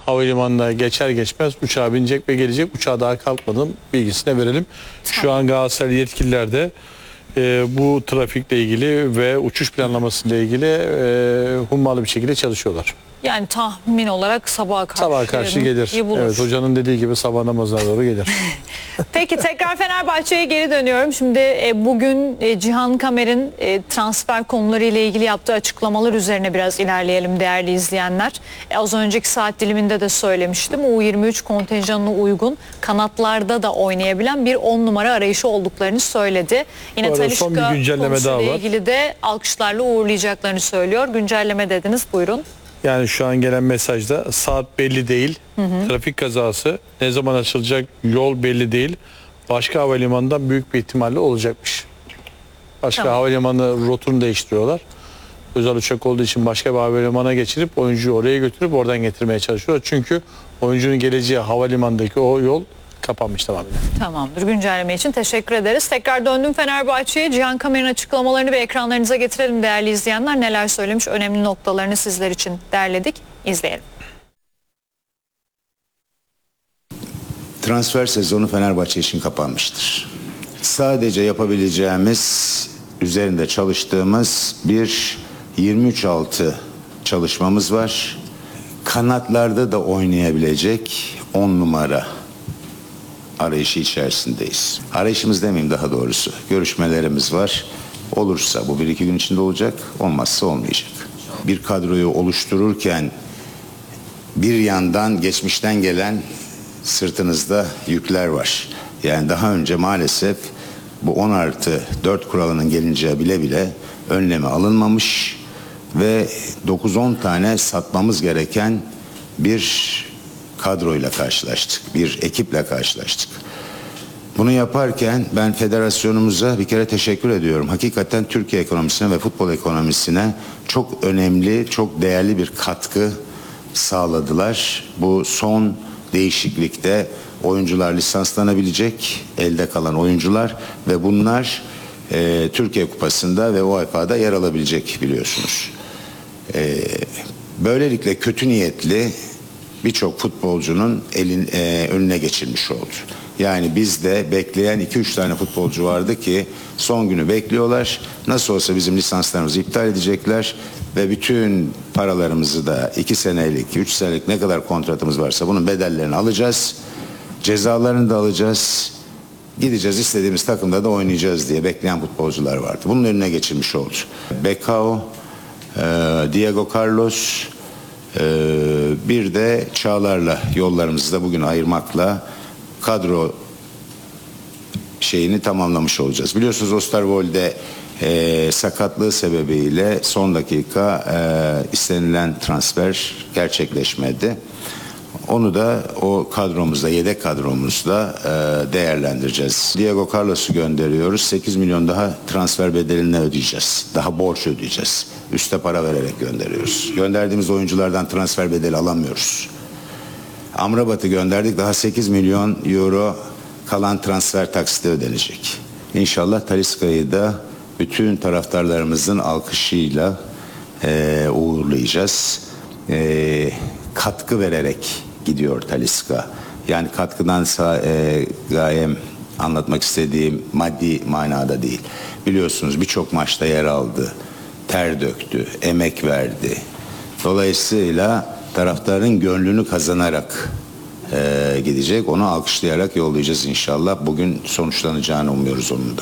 havalimanına geçer geçmez uçağa binecek ve gelecek. Uçağa daha kalkmadan bilgisine verelim. Şu an Galatasaray yetkililer de bu trafikle ilgili ve uçuş planlamasıyla ilgili hummalı bir şekilde çalışıyorlar. Yani tahmin olarak sabaha karşı gelir. Evet, hocanın dediği gibi sabah namazına doğru gelir. Peki tekrar Fenerbahçe'ye geri dönüyorum. Şimdi bugün Cihan Kamer'in transfer konuları ile ilgili yaptığı açıklamalar üzerine biraz ilerleyelim değerli izleyenler. Az önceki saat diliminde de söylemiştim. U23 kontenjanına uygun kanatlarda da oynayabilen bir 10 numara arayışı olduklarını söyledi. Yine Talisca konusuyla ilgili de alkışlarla uğurlayacaklarını söylüyor. Güncelleme dediniz, buyurun. Yani şu an gelen mesajda saat belli değil, trafik kazası, ne zaman açılacak yol belli değil. Başka havalimanından büyük bir ihtimalle olacakmış. Başka havalimanı rotunu değiştiriyorlar. Özel uçak olduğu için başka bir havalimanına geçirip oyuncuyu oraya götürüp oradan getirmeye çalışıyorlar. Çünkü oyuncunun geleceği havalimanındaki o yol kapanmış tamamen. Tamamdır. Güncelleme için teşekkür ederiz. Tekrar döndüm Fenerbahçe'ye. Cihan Kamer'in açıklamalarını bir ekranlarınıza getirelim değerli izleyenler. Neler söylemiş, önemli noktalarını sizler için derledik. İzleyelim. Transfer sezonu Fenerbahçe için kapanmıştır. Sadece yapabileceğimiz, üzerinde çalıştığımız bir 23-6 çalışmamız var. Kanatlarda da oynayabilecek 10 numara arayışı içerisindeyiz. Arayışımız demeyeyim, daha doğrusu görüşmelerimiz var. Olursa bu 1-2 gün içinde olacak, olmazsa olmayacak. Bir kadroyu oluştururken bir yandan geçmişten gelen sırtınızda yükler var. Yani daha önce maalesef bu 10+4 kuralının gelince bile bile önlemi alınmamış ve 9-10 tane satmamız gereken bir kadroyla karşılaştık, bir ekiple karşılaştık. Bunu yaparken ben federasyonumuza bir kere teşekkür ediyorum. Hakikaten Türkiye ekonomisine ve futbol ekonomisine çok önemli, çok değerli bir katkı sağladılar. Bu son değişiklikte oyuncular lisanslanabilecek, elde kalan oyuncular ve bunlar Türkiye Kupası'nda ve UEFA'da yer alabilecek, biliyorsunuz. Böylelikle kötü niyetli birçok futbolcunun önüne geçilmiş oldu. Yani bizde bekleyen 2-3 tane futbolcu vardı ki son günü bekliyorlar. Nasıl olsa bizim lisanslarımızı iptal edecekler ve bütün paralarımızı da 2 senelik, 3 senelik ne kadar kontratımız varsa bunun bedellerini alacağız. Cezalarını da alacağız. Gideceğiz, istediğimiz takımda da oynayacağız diye bekleyen futbolcular vardı. Bunun önüne geçilmiş oldu. Becao, Diego Carlos, bir de Çağlar'la yollarımızı da bugün ayırmakla kadro şeyini tamamlamış olacağız. Biliyorsunuz Osterwolde sakatlığı sebebiyle son dakika istenilen transfer gerçekleşmedi. Onu da o kadromuzda, yedek kadromuzda değerlendireceğiz. Diego Carlos'u gönderiyoruz. 8 milyon daha transfer bedelini ödeyeceğiz. Daha borç ödeyeceğiz. Üste para vererek gönderiyoruz. Gönderdiğimiz oyunculardan transfer bedeli alamıyoruz. Amrabat'ı gönderdik. Daha 8 milyon euro kalan transfer taksiti ödenecek. İnşallah Talisca'yı da bütün taraftarlarımızın alkışıyla uğurlayacağız. Katkı vererek gidiyor Talisca. Yani katkıdan gayem anlatmak istediğim maddi manada değil. Biliyorsunuz birçok maçta yer aldı, ter döktü, emek verdi. Dolayısıyla taraftarın gönlünü kazanarak gidecek. Onu alkışlayarak yollayacağız inşallah. Bugün sonuçlanacağını umuyoruz onun da.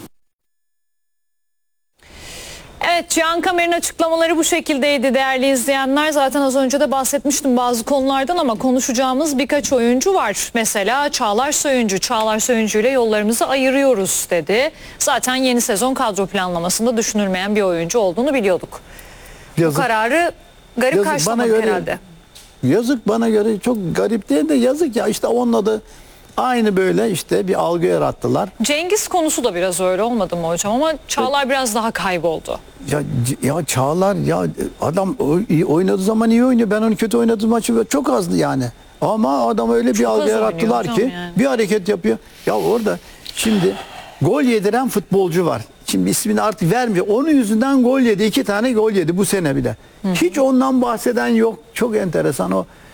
Evet, Cihan Kamer'in açıklamaları bu şekildeydi değerli izleyenler. Zaten az önce de bahsetmiştim bazı konulardan ama konuşacağımız birkaç oyuncu var. Mesela Çağlar Söyüncü. Çağlar Söyüncü ile yollarımızı ayırıyoruz dedi. Zaten yeni sezon kadro planlamasında düşünülmeyen bir oyuncu olduğunu biliyorduk. Bu kararı garip karşılamadık herhalde. Yazık, bana göre çok garip değil de yazık ya, işte onunla da aynı böyle işte bir algı yarattılar. Cengiz konusu da biraz öyle olmadı mı hocam, ama Çağlar biraz daha kayboldu. Ya Çağlar, ya adam oynadığı zaman iyi oynuyor. Ben onu kötü oynadığı maçı çok azdı yani. Ama adam öyle bir algı yarattılar ki yani. Bir hareket yapıyor. Ya orada şimdi gol yediren futbolcu var. Şimdi ismini artık vermiyor. Onun yüzünden gol yedi. 2 tane gol yedi bu sene bile. Hiç ondan bahseden yok. Çok enteresan o.